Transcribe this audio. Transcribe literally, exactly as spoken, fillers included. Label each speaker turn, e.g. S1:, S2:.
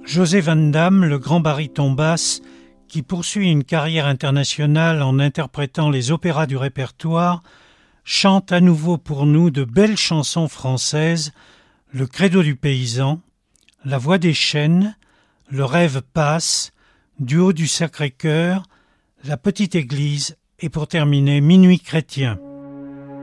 S1: José Van Damme, le grand baryton basse, qui poursuit une carrière internationale en interprétant les opéras du répertoire, chante à nouveau pour nous de belles chansons françaises, Le Credo du paysan, La Voix des chênes, Le rêve passe, Du haut du Sacré-Cœur, La petite église et pour terminer Minuit chrétien.